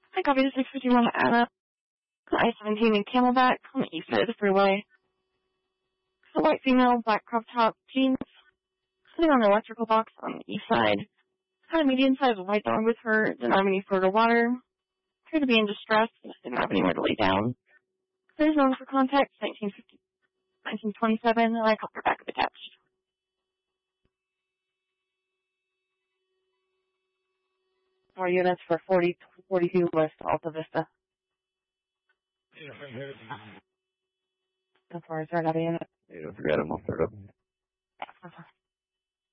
I copied the 651 Anna, I-17 and Camelback on the east side of the freeway. The white female, black crop top, jeans, sitting on the electrical box on the east side. Had a medium-sized white dog with her, didn't have any food or water. Appeared to be in distress, didn't have anywhere to lay down. There's known for contact, 1927, and I called her back attached. More units for 42 West Alta Vista. As far as they're not a unit. You don't forget them, I'll start up.